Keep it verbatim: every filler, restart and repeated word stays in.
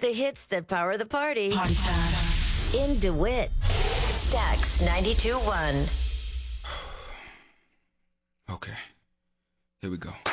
the hits that power the party. Party time. In DeWitt. Stax ninety-two point one. Okay. Here we go.